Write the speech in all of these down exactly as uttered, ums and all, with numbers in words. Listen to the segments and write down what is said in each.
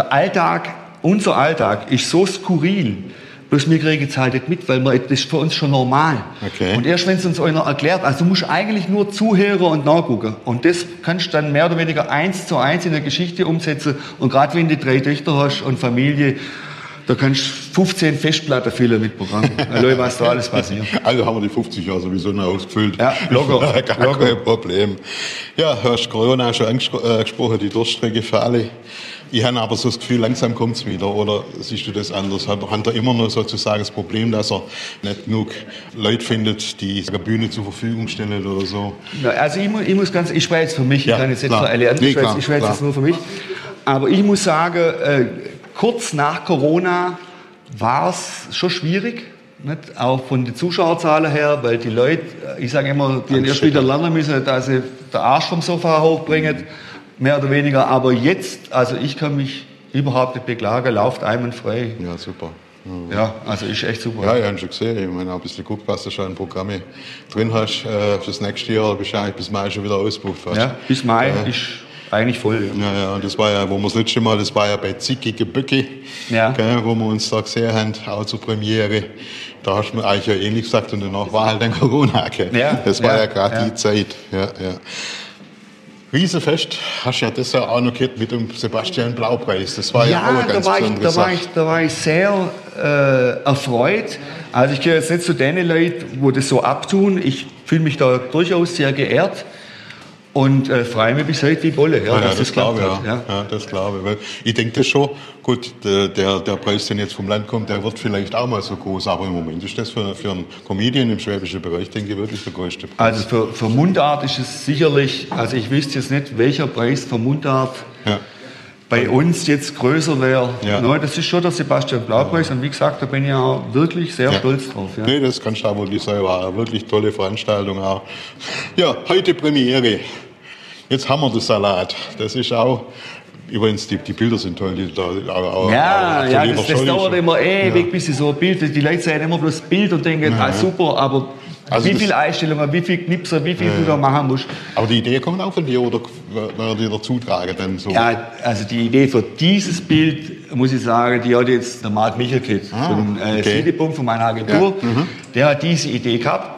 der Alltag, unser Alltag ist so skurril. Bloß wir kriegen es halt nicht mit, weil wir, das ist für uns schon normal. Okay. Und erst wenn es uns einer erklärt, also du musst eigentlich nur zuhören und nachgucken. Und das kannst du dann mehr oder weniger eins zu eins in der Geschichte umsetzen. Und gerade wenn du drei Töchter hast und Familie, da kannst du fünfzehn Festplatten füllen mit Programmen. Also was da alles passiert. Also haben wir die fünfzig Jahre sowieso noch ausgefüllt. Ja, locker. Gar locker. kein Problem. Ja, du hast Corona schon angesprochen, die Durststrecke für alle. Ich habe aber so das Gefühl, langsam kommt es wieder. Oder siehst du das anders? Hat, hat er immer noch sozusagen das Problem, dass er nicht genug Leute findet, die eine Bühne zur Verfügung stellen oder so? Ja, also ich muss, ich muss ganz, ich spreche jetzt für mich, Ja, ich kann jetzt nicht klar. für alle anderen, Nee, ich spreche, klar, ich spreche klar. jetzt nur für mich. Aber ich muss sagen, äh, kurz nach Corona war es schon schwierig. Nicht? Auch von den Zuschauerzahlen her, weil die Leute, ich sage immer, die erst wieder lernen müssen, dass sie den Arsch vom Sofa hochbringen. Mehr oder weniger, aber jetzt, also ich kann mich überhaupt nicht beklagen, läuft einwandfrei. Ja, super. Ja. ja, also ist echt super. Ja, ich habe schon gesehen, ich meine, auch ein bisschen geguckt, was du schon an Programme drin hast. Äh, fürs nächste Jahr bist du eigentlich bis Mai schon wieder ausgebucht fast. Ja, bis Mai ja. ist eigentlich voll. Ja, ja, ja, und das war ja, wo wir das letzte Mal, das war ja bei Zickige Böcke, ja. Gell, wo wir uns da gesehen haben, auch zur Premiere. Da hast du mir eigentlich ja ähnlich gesagt und danach war halt dann Corona. Gell? Ja, das war ja, ja gerade ja. die Zeit. Ja, ja. Riesenfest, hast ja das ja auch noch gehört mit dem Sebastian Blau-Preis. Das war ja, ja auch eine ganz da war ich, besondere da war Sache. ich, da war ich sehr äh, erfreut. Also ich gehöre jetzt nicht zu den Leuten, wo das so abtun. Ich fühle mich da durchaus sehr geehrt. Und äh, freue mich bis heute wie Bolle, ja, ja, dass ja, das, das glaube klappt ich, ja. hat, ja. ja, das glaube ich. Weil ich denke das schon, gut, der, der, der Preis, der jetzt vom Land kommt, der wird vielleicht auch mal so groß, aber im Moment ist das für, für einen Comedian im schwäbischen Bereich, denke ich, wirklich der größte Preis. Also für, für Mundart ist es sicherlich, also ich wüsste jetzt nicht, welcher Preis für Mundart ja. bei uns jetzt größer wäre. Ja. No, das ist schon der Sebastian Blau-Preis ja. Und wie gesagt, da bin ich auch wirklich sehr ja. stolz drauf. Ja. Nee, das kannst du auch wirklich sagen, war eine wirklich tolle Veranstaltung auch. Ja, heute Premiere. Jetzt haben wir den Salat. Das ist auch, übrigens, die, die Bilder sind toll. Die, da, auch, ja, auch, ja das, das dauert immer ewig, ja. bis sie so ein Bild, die Leute sehen immer bloß das Bild und denken, ja, ah, super, aber also wie viele Einstellungen, wie viele Knipser, wie viel ja. du da machen musst. Aber die Idee kommt auch von dir oder wer dir dazu tragen dann so? Ja, also die Idee für dieses Bild, muss ich sagen, die hat jetzt der Marc Michelkit ah, von äh, okay. Siedepunkt, von meiner Agentur. Ja. Mhm. Der hat diese Idee gehabt.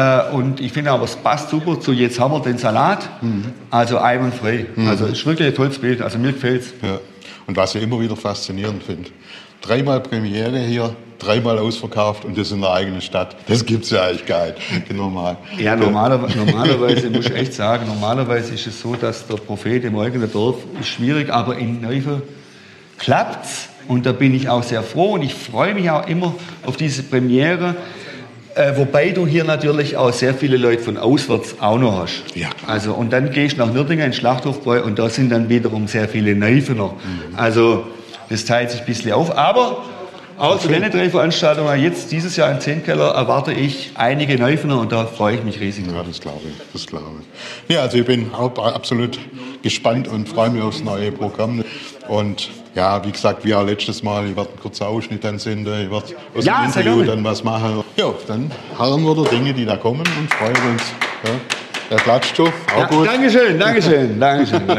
Und ich finde aber, es passt super zu jetzt haben wir den Salat, mhm. also einwandfrei. Mhm. Also es ist wirklich ein tolles Bild, also mir gefällt's. Ja. Und was ich immer wieder faszinierend finde, dreimal Premiere hier, dreimal ausverkauft und das in der eigenen Stadt. Das gibt's ja eigentlich gar nicht, normal. Ja, normalerweise, normalerweise muss ich echt sagen, normalerweise ist es so, dass der Prophet im eigenen Dorf ist schwierig, aber in Neufe klappt's. Und da bin ich auch sehr froh und ich freue mich auch immer auf diese Premiere. Äh, wobei du hier natürlich auch sehr viele Leute von auswärts auch noch hast. Ja. Also, und dann gehst du nach Nürtingen in den Schlachthofbräu und da sind dann wiederum sehr viele Neufener. Mhm. Also das teilt sich ein bisschen auf. Aber auch zu den drei Veranstaltungen, jetzt dieses Jahr im Zehnkeller, erwarte ich einige Neufener und da freue ich mich riesig. Ja, das glaube ich. Das glaube ich. Ja, also ich bin auch absolut gespannt und freue mich aufs neue Programm. Und ja, wie gesagt, wie auch letztes Mal, ich werde einen kurzen Ausschnitt dann senden, ich werde aus ja, dem Interview dann was machen. Ja, dann harren wir der Dinge, die da kommen und freuen uns. Ja. Der klatscht schon, auch ja, gut. Dankeschön, Dankeschön, Dankeschön.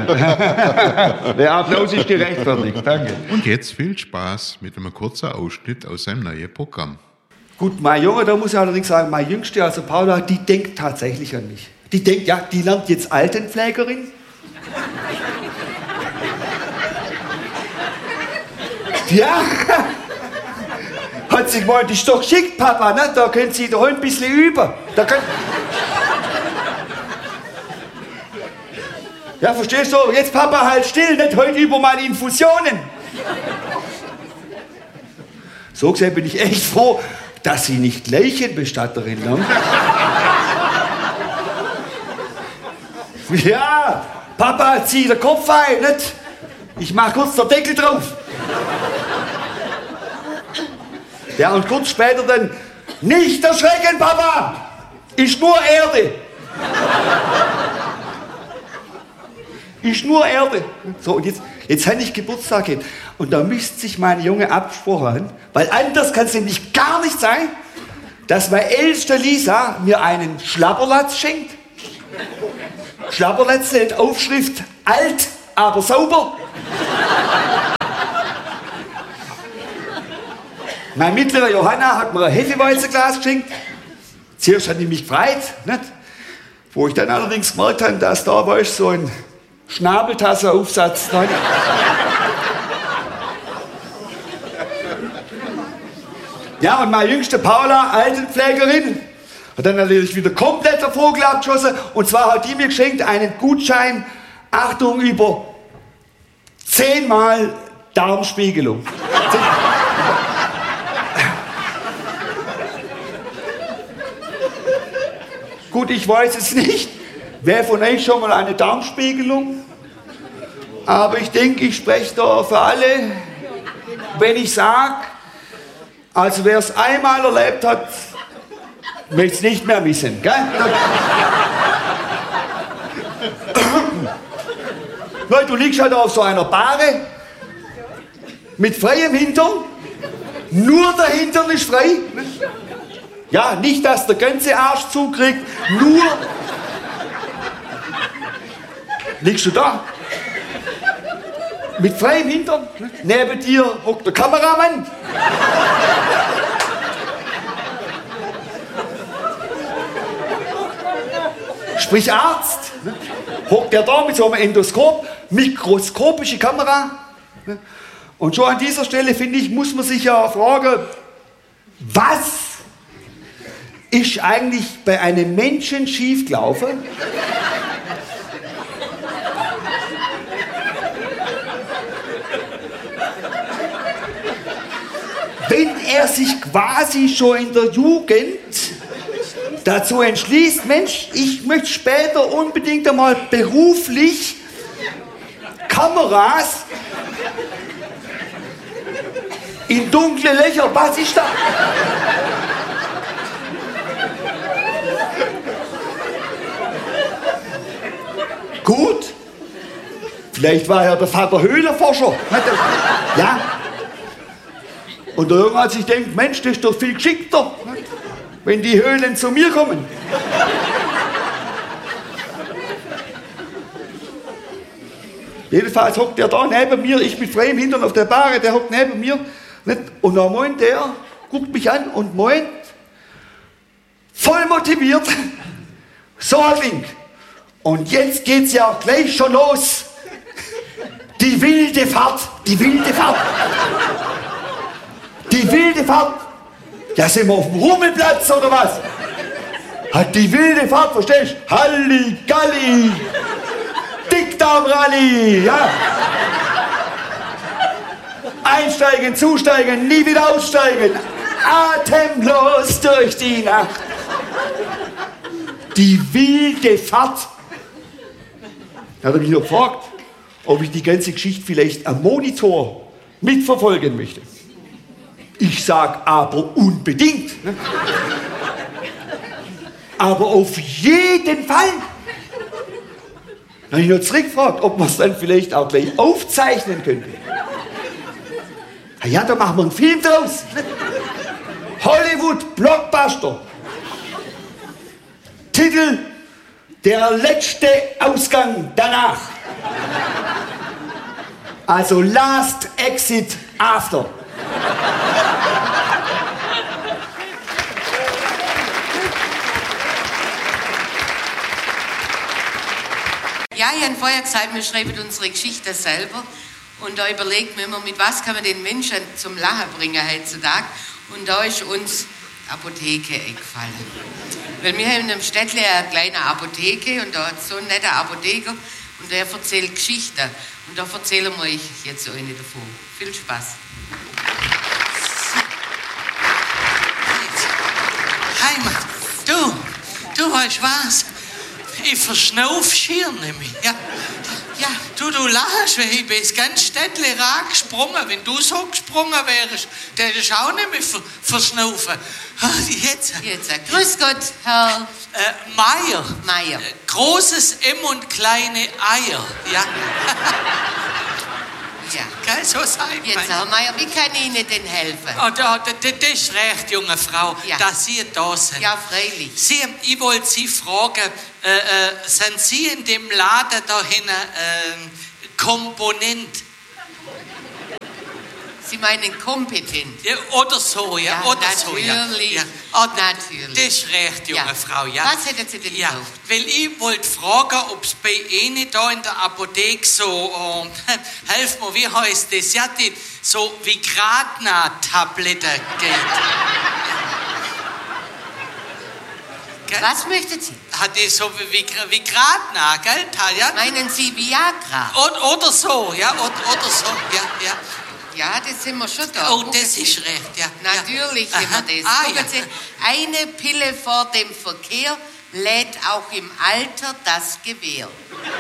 Der Applaus ist gerechtfertigt, danke. Und jetzt viel Spaß mit einem kurzen Ausschnitt aus seinem neuen Programm. Gut, mein Junge, da muss ich allerdings sagen, mein Jüngste, also Paula, die denkt tatsächlich an mich. Die denkt, ja, die lernt jetzt Altenpflegerin. Ja, hat sie gemeint, ist doch geschickt, Papa, ne? Da können Sie doch ein bisschen üben. Da können... Ja, verstehst du? Jetzt, Papa, halt still, nicht heute über meine Infusionen. So gesehen bin ich echt froh, dass Sie nicht Leichenbestatterin lernt. Ja, Papa, zieh den Kopf ein, nicht? Ich mach kurz den Deckel drauf. Ja, und kurz später dann, nicht erschrecken, Papa! Ist nur Erde. Ist nur Erde. So, und jetzt, jetzt habe ich Geburtstag. Und da müsste sich meine Junge abgesprochen haben, weil anders kann es nämlich gar nicht sein, dass meine älteste Lisa mir einen Schlapperlatz schenkt. Schlapperlatz mit Aufschrift alt, aber sauber. Mein mittlerer Johanna hat mir ein Hefeweizenglas geschenkt. Zuerst hat die mich gefreut, nicht? Wo ich dann allerdings gemerkt habe, dass da war ich so ein Schnabeltasse-Aufsatz dran. Ja, und meine jüngste Paula, Altenpflegerin, hat dann natürlich wieder komplett der Vogel abgeschossen. Und zwar hat die mir geschenkt einen Gutschein, Achtung, über zehnmal Darmspiegelung. Gut, ich weiß es nicht, wer von euch schon mal eine Darmspiegelung? Aber ich denke, ich spreche da für alle, wenn ich sage, also wer es einmal erlebt hat, möchte es nicht mehr wissen, gell? Weil du liegst halt auf so einer Bahre mit freiem Hintern, nur der Hintern ist frei. Ja, nicht, dass der ganze Arsch zukriegt, nur liegst du da mit freiem Hintern, neben dir hockt der Kameramann. Sprich Arzt, hockt der da mit so einem Endoskop, mikroskopische Kamera. Und schon an dieser Stelle, finde ich, muss man sich ja fragen, was ist eigentlich bei einem Menschen schiefgelaufen? Wenn er sich quasi schon in der Jugend dazu entschließt, Mensch, ich möchte später unbedingt einmal beruflich Kameras in dunkle Löcher, was ist da? Gut, vielleicht war ja der Vater Höhlenforscher. Ja. Und der Junge hat sich gedacht, Mensch, das ist doch viel geschickter, wenn die Höhlen zu mir kommen. Jedenfalls hockt der da neben mir, ich mit freiem Hintern auf der Bahre, der hockt neben mir. Und dann meint der, guckt mich an und meint, voll motiviert, so ein Ding. Und jetzt geht's ja auch gleich schon los. Die wilde Fahrt, die wilde Fahrt. Die wilde Fahrt. Ja, sind wir auf dem Rummelplatz oder was? Hat die wilde Fahrt, verstehst du? Halligalli. Dickdarmrallye, ja. Einsteigen, zusteigen, nie wieder aussteigen. Atemlos durch die Nacht. Die wilde Fahrt. Da hat er mich noch gefragt, ob ich die ganze Geschichte vielleicht am Monitor mitverfolgen möchte. Ich sag aber unbedingt. Ne? Aber auf jeden Fall. Dann habe ich noch zurückgefragt, ob man es dann vielleicht auch gleich aufzeichnen könnte. Na ja, da machen wir einen Film draus. Ne? Hollywood Blockbuster. Titel: Der letzte Ausgang danach. Also Last Exit After. Ja, ich habe vorher gesagt, wir schreiben unsere Geschichte selber. Und da überlegt man immer, mit was kann man den Menschen zum Lachen bringen heutzutage. Und da ist uns Apotheke eingefallen. Weil wir haben in einem Städtle eine kleine Apotheke und da hat so ein netter Apotheker und der erzählt Geschichten. Und da erzählen wir euch jetzt so eine davon. Viel Spaß. Heimat, du, du weißt was? Ich verschnauf schier nämlich. Ja, ja, du, du lachst, weil ich bin das ganze Städtle rar gesprungen. Wenn du so gesprungen wärst, dann hättest du auch nicht mehr ver verschnaufen. Jetzt. Jetzt, grüß Gott, Herr Äh, Meier. Meier. Äh, großes M und kleine Eier. Ja. Ja. Gell, so sagt Jetzt, man. Herr Meier, wie kann ich Ihnen denn helfen? Oh, da, da, das ist recht, junge Frau, Ja. dass Sie da sind. Ja, freilich. Sie, ich wollte Sie fragen, äh, äh, sind Sie in dem Laden da hinten äh, Komponent? Sie meinen kompetent. Ja, oder so, ja, Ja, oder natürlich. so, ja. ja. Ah, d- Natürlich. Das ist recht, junge Ja. Frau, ja. Was hätten Sie denn Ja, gekauft? weil ich wollte fragen, ob es bei Ihnen da in der Apotheke so, äh, helf mir, wie heißt das, ja, die, so Vigratna-Tabletten geht. Gell? Was möchten Sie? Hat die so wie Vig- Vigratna, gell, ja? Meinen Sie Viagra? Oder, oder so, ja, oder, oder so, ja, ja. Ja, das sind wir schon da. Oh, Gucken das Sie. ist recht, ja. Natürlich ja. sind wir das. Ah, Gucken ja. Sie, eine Pille vor dem Verkehr lädt auch im Alter das Gewehr.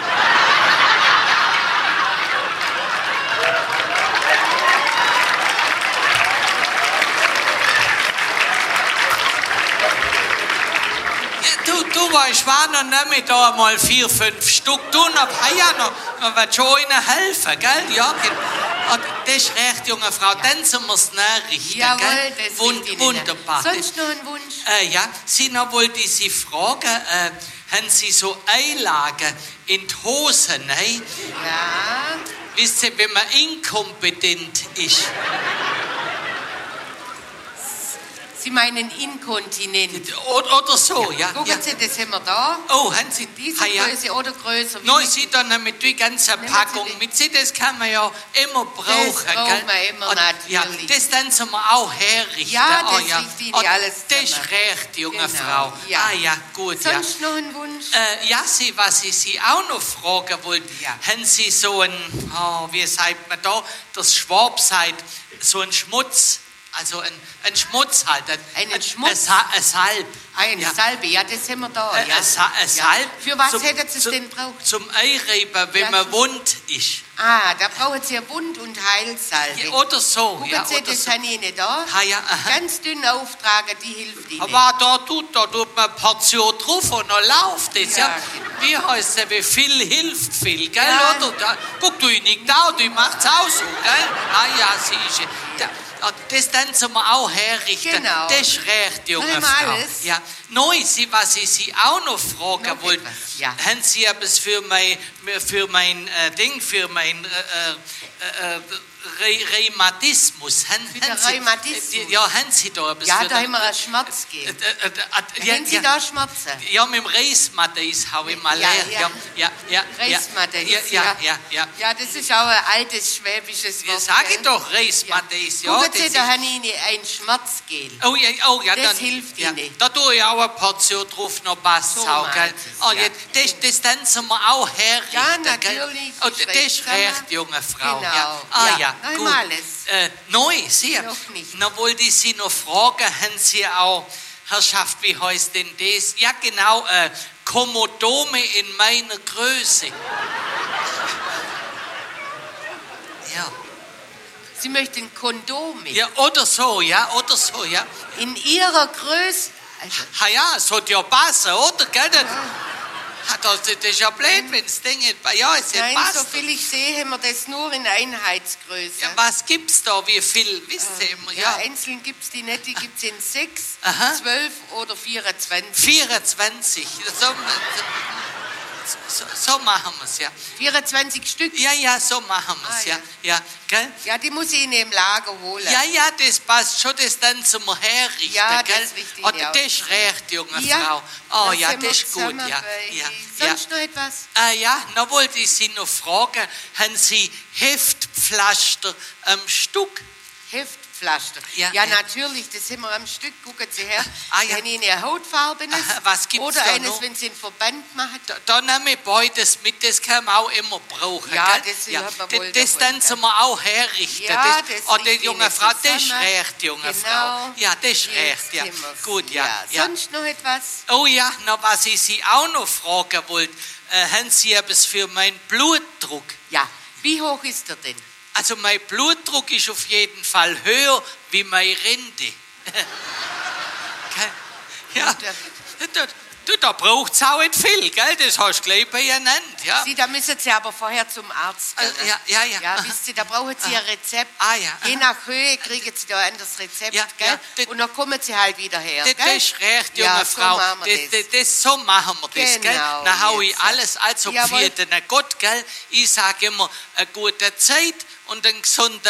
Ja, du, du weißt, war noch nicht mit da mal vier, fünf Stück. Du noch, ah ja, noch, noch wird schon ihnen helfen, gell? Ja, ge- ah, das ist recht, junge Frau. Dann sind wir es nachrichten, Jawohl, gell? das Wund, liegt Ihnen. Wunderbar. Sonst noch ein Wunsch? Äh, ja, Sie noch wollte ich Sie fragen, äh, haben Sie so Einlagen in die Hosen, ne? Ja. Wisst ihr, wenn man inkompetent ist, Sie meinen inkontinent. oder, oder so, ja. Gucken ja. Sie, das haben wir da. Oh, haben Sie Diese ah, ja. Größe oder größer. Wie Nein, mit- Sie dann mit die ganze Nehmen Sie Packung den. mit. Sie, das kann man ja immer brauchen, braucht gell? man immer, Und, ja, natürlich. das dann sind wir auch herrichten. Ja, oh, das ja. riecht Ihnen Und alles das ist zusammen. recht, junge Genau, Frau. ja. Ah ja, gut, ja. Sonst noch ein Wunsch? Äh, ja, Sie, was ich Sie auch noch fragen wollte, Ja. haben Sie so ein, oh, wie sagt man da, das Schwab sagt, so ein Schmutz, also ein, ein Schmutz halt. Ein, Einen ein, Schmutz? Ein, Sa- ein Salb. Eine ja. Salbe, ja, das haben wir da. Ein, ja. ein, Sa- ein Ja. Salb. Für was zum- hätten Sie es zum- denn braucht? Zum Einreiben, wenn Ja, man zum- wund ist. Ah, da brauchen Sie eine Wund- und Heilsalbe. Ja, oder so. Gucken ja, Sie, oder das so. habe ich Ihnen da. Ah, ja, aha. Ganz dünn auftragen, die hilft Ihnen. Aber da tut, da tut man eine Portion drauf und dann läuft es. Ja. Ja. Wie heißt es, wie viel hilft viel, gell? Ja. Oder? Da, guck, du nicht da, du machst es auch so, gell? Ah ja, siehst du. Da, da- das dann zum wir auch herrichten. Genau. Das ist recht, junge Haben wir Frau. alles? Ja. Neu, Sie, was ich Sie auch noch fragen Noch wollte, etwas, ja. haben Sie etwas für mein, für mein äh, Ding, für mein äh, äh, äh, Re Rheumatismus? Haben, Für den haben Sie- Rheumatismus? äh, Ja, haben Sie da etwas Ja, für da den- haben wir einen äh, Schmerzgel. äh, äh, äh, Haben Sie da Schmerzen? ja, mit dem Reismatis habe ich mal Ja, leer. ja. Ja, ja, ja. Reismatis, ja. Ja, ja, ja. Ja, das ist auch ein altes schwäbisches Ja, Wort. sag ich gell? doch, Reismatis. Ja, Gucken das Sie, ist- da habe ich Ihnen ein Schmerzgel. Oh ja, oh, ja, Das dann, hilft ja, Ihnen. Da tue ich auch eine Portion drauf, noch passt So auch, gell? meint es, Oh, ja. ja, das, das dann sind wir auch herrichten, Ja, gell? natürlich, Oh, Sie das ist schreiben recht, zusammen. junge Frau. Genau, Ja. Ah ja. ja, Noch gut. immer alles. Äh, neu, Sie. Noch nicht. Dann wollte ich Sie noch fragen, haben Sie auch, Herrschaft, wie heißt denn das? Ja, genau, äh, Komodome in meiner Größe. Ja. Sie möchten Kondome. Ja, oder so, ja, oder so, ja. In Ihrer Größe. Also, Ha ja, es hat ja passen, oder? Gell? Das, ha, das, das ist ja blöd, wenn das Ding nicht, ja, es nein, passt. so viel ich sehe, haben wir das nur in Einheitsgröße. Ja, was gibt's da, wie viel, wisst ihr immer, Ja, ja. einzeln gibt es die nicht, die gibt es in sechs, Aha. zwölf oder vierundzwanzig. vierundzwanzig, so, so, so machen wir es, ja. vierundzwanzig Stück. Ja, ja, so machen wir es, Ah, ja. ja. Gell? Ja, die muss ich Ihnen im Lager holen. Ja, ja, das passt schon, das dann zum Herrichten, Ja, das gell? richte ich Oh, Ihnen auch. das ist recht, junge Ja, Frau. Oh da ja, sind wir das ist gut, zusammen ja. bei- ja, ja. Sonst noch etwas? Ah ja, noch wollte ich Sie noch fragen, haben Sie Heftpflaster am Stück? Heftpflaster. Ja, Ja, ja. natürlich, das haben wir am Stück. Gucken Sie her. Ah, ja. Wenn Ihnen ein hautfarbenes Aha, was gibt's oder da eines, noch? wenn Sie einen Verband machen. Da, da nehme ich beides mit, das kann man auch immer brauchen. Ja, gell? das hat man wohl Das, das davon, dann gell? zum wir auch herrichten. Ja, das, das oh, die liegt junge Ihnen Frau, das ist zusammen. recht, junge Genau. Frau. Ja, das ist Jetzt recht, ja. sind wir's. Gut, ja. ja. Sonst noch etwas? Oh ja, noch was ich Sie auch noch fragen wollte. Äh, haben Sie etwas für meinen Blutdruck? Ja. Wie hoch ist er denn? Also mein Blutdruck ist auf jeden Fall höher wie meine Rente. Gell? Ja, da, du, da braucht es auch nicht viel, gell? Das hast du gleich benannt, ja. Sie, da müssen Sie aber vorher zum Arzt gehen. Also, ja, ja, ja. Ja, Aha. wisst Sie, da brauchen Sie ein Rezept. Ah, ja, Je aha. nach Höhe kriegen Sie da ein anderes Rezept, Ja, gell? ja, das- Und dann kommen Sie halt wieder her, Das, gell? das ist recht, junge Ja, so Frau. machen wir das, das. das, das, so machen wir das, gell? Genau, Dann hau ich jetzt. alles, also Jawohl. für den Gott, gell? Ich sage immer, eine gute Zeit und einen gesunden Leib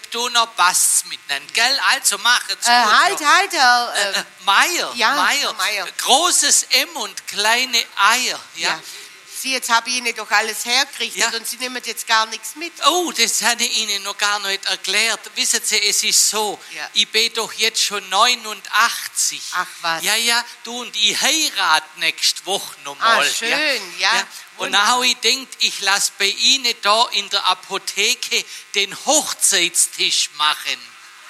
du noch passt's miteinander, gell? Also machen's Äh, gut. halt, noch. halt, Herr, äh, Äh, Meier, ja, Meier. Meier. Großes M und kleine Eier, ja. ja. Sie, jetzt habe ich Ihnen doch alles hergerichtet Ja. und Sie nehmen jetzt gar nichts mit. Oh, das habe ich Ihnen noch gar nicht erklärt. Wissen Sie, es ist so, Ja. ich bin doch jetzt schon neunundachtzig. Ach, was. Ja, ja, du, und ich heirate nächste Woche Ah, nochmal. schön, ja. Und dann habe ich gedacht, ich lasse bei Ihnen da in der Apotheke den Hochzeitstisch machen.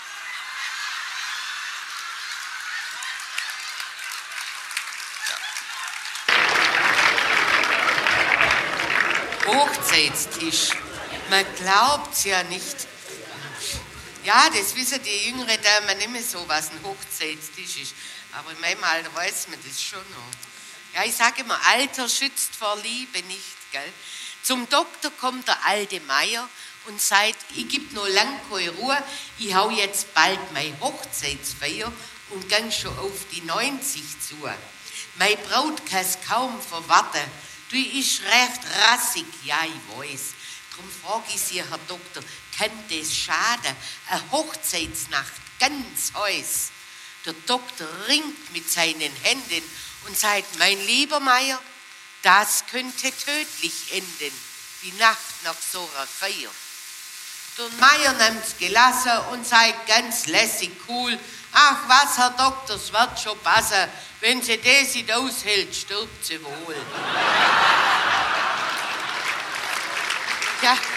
Hochzeitstisch. Man glaubt's ja nicht. Ja, das wissen die jüngere Damen nicht mehr so, was ein Hochzeitstisch ist. Aber in meinem Alter weiß man das schon noch. Ja, ich sage immer, Alter schützt vor Liebe nicht, gell? Zum Doktor kommt der alte Meier und sagt, ich gebe noch lang keine Ruhe, ich hau jetzt bald meine Hochzeitsfeier und gang schon auf die neunzig zu. Meine Braut kann's kaum verwarten. Du, ist recht rassig, ja, ich weiß. Darum frage ich Sie, Herr Doktor, kann das schaden? Eine Hochzeitsnacht, ganz heiß. Der Doktor ringt mit seinen Händen und sagt, mein lieber Meier, das könnte tödlich enden, die Nacht nach so einer Feier. Der Meier nimmt's gelassen und sagt ganz lässig cool, ach was, Herr Doktor, es wird schon passen, wenn sie das nicht aushält, stirbt sie wohl. Ja,